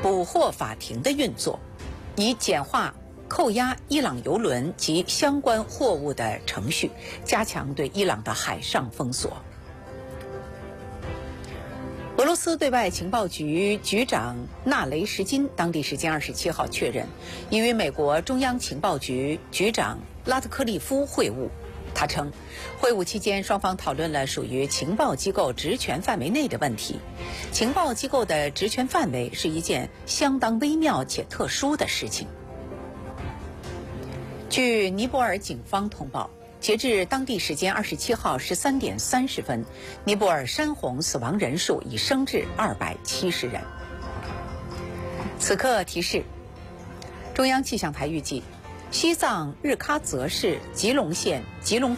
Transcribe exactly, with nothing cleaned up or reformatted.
捕获法庭的运作，以简化扣押伊朗油轮及相关货物的程序，加强对伊朗的海上封锁。俄罗斯对外情报局局长纳雷什金当地时间二十七号确认，已与美国中央情报局局长拉特克利夫会晤。他称，会晤期间双方讨论了属于情报机构职权范围内的问题。情报机构的职权范围是一件相当微妙且特殊的事情。据尼泊尔警方通报，截至当地时间二十七号十三点三十分，尼泊尔山洪死亡人数已升至二百七十人。此刻提示：中央气象台预计，西藏日喀则市吉隆县吉隆